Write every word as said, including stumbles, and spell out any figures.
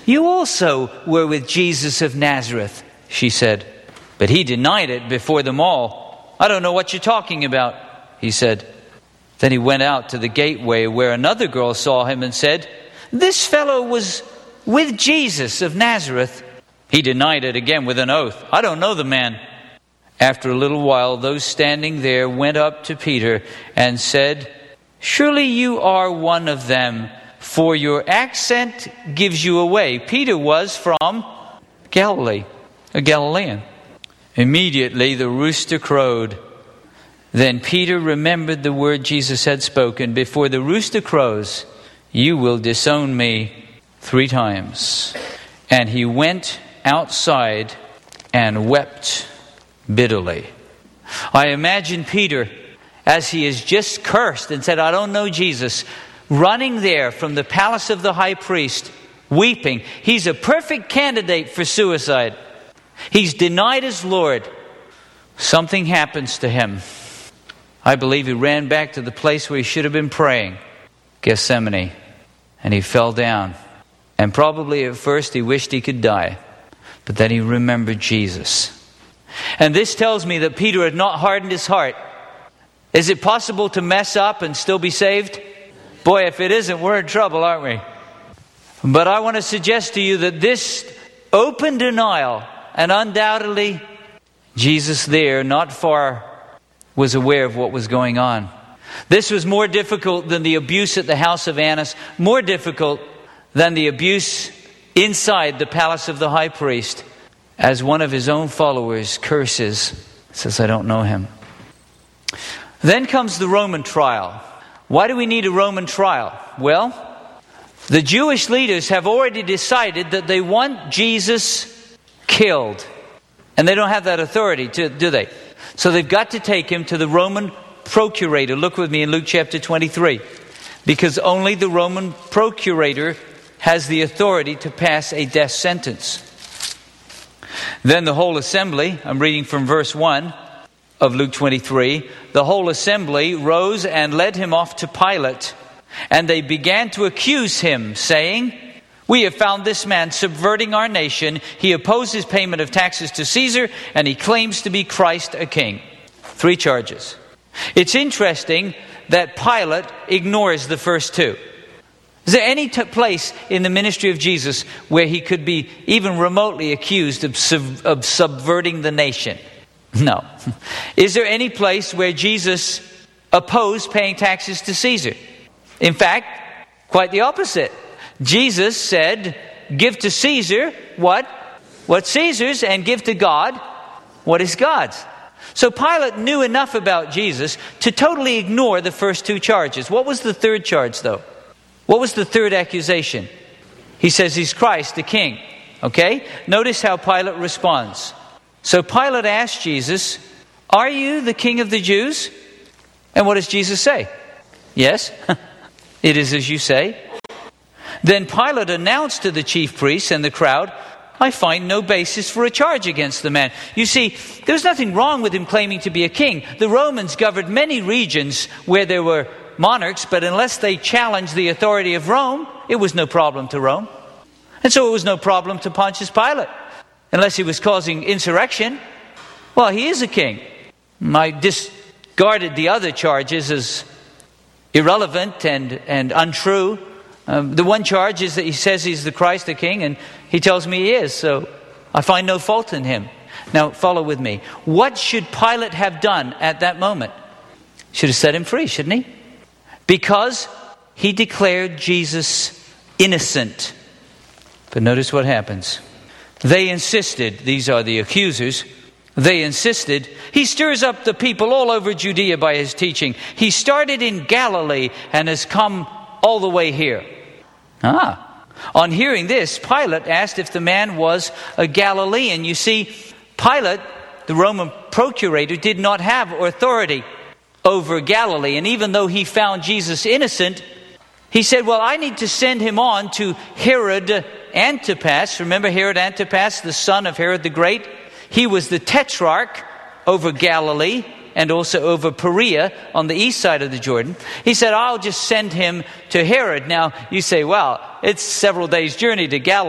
"You also were with Jesus of Nazareth," she said. But he denied it before them all. "I don't know what you're talking about," he said. Then he went out to the gateway where another girl saw him and said, "This fellow was with Jesus of Nazareth." He denied it again with an oath. "I don't know the man." After a little while, those standing there went up to Peter and said, "Surely you are one of them, for your accent gives you away." Peter was from Galilee, a Galilean. Immediately the rooster crowed. Then Peter remembered the word Jesus had spoken, "Before the rooster crows, you will disown me three times." And he went outside and wept bitterly. I imagine Peter, as he has just cursed and said, "I don't know Jesus," running there from the palace of the high priest, weeping. He's a perfect candidate for suicide. He's denied his Lord. Something happens to him. I believe he ran back to the place where he should have been praying, Gethsemane, and he fell down. And probably at first he wished he could die, but then he remembered Jesus. And this tells me that Peter had not hardened his heart. Is it possible to mess up and still be saved? Boy, if it isn't, we're in trouble, aren't we? But I want to suggest to you that this open denial, and undoubtedly Jesus there, not far, was aware of what was going on. This was more difficult than the abuse at the house of Annas, more difficult than the abuse inside the palace of the high priest, as one of his own followers curses, says, "I don't know him." Then comes the Roman trial. Why do we need a Roman trial? Well, the Jewish leaders have already decided that they want Jesus killed. And they don't have that authority, to, do they? So they've got to take him to the Roman procurator. Look with me in Luke chapter twenty-three. Because only the Roman procurator has the authority to pass a death sentence. Then the whole assembly, I'm reading from verse one of Luke twenty-three, the whole assembly rose and led him off to Pilate. And they began to accuse him, saying, "We have found this man subverting our nation. He opposes payment of taxes to Caesar, and he claims to be Christ, a king." Three charges. It's interesting that Pilate ignores the first two. Is there any t- place in the ministry of Jesus where he could be even remotely accused of, sub- of subverting the nation? No. Is there any place where Jesus opposed paying taxes to Caesar? In fact, quite the opposite. Jesus said, "Give to Caesar what? What's Caesar's, and give to God what is God's." So Pilate knew enough about Jesus to totally ignore the first two charges. What was the third charge, though? What was the third accusation? He says he's Christ, the king. Okay? Notice how Pilate responds. So Pilate asked Jesus, "Are you the king of the Jews?" And what does Jesus say? "Yes, it is as you say." Then Pilate announced to the chief priests and the crowd, "I find no basis for a charge against the man." You see, there was nothing wrong with him claiming to be a king. The Romans governed many regions where there were monarchs, but unless they challenged the authority of Rome, it was no problem to Rome. And so it was no problem to Pontius Pilate, unless he was causing insurrection. Well, he is a king. I discarded the other charges as irrelevant and, and untrue. Um, the one charge is that he says he's the Christ, the king, and he tells me he is, so I find no fault in him. Now, follow with me. What should Pilate have done at that moment? Should have set him free, shouldn't he? Because he declared Jesus innocent. But notice what happens. They insisted, these are the accusers, they insisted, "He stirs up the people all over Judea by his teaching. He started in Galilee and has come all the way here." Ah. On hearing this, Pilate asked if the man was a Galilean. You see, Pilate, the Roman procurator, did not have authority over Galilee. And even though he found Jesus innocent, he said, "Well, I need to send him on to Herod Antipas." Remember Herod Antipas, the son of Herod the Great? He was the tetrarch over Galilee and also over Perea on the east side of the Jordan. He said, "I'll just send him to Herod." Now, you say, well, it's several days' journey to Galilee.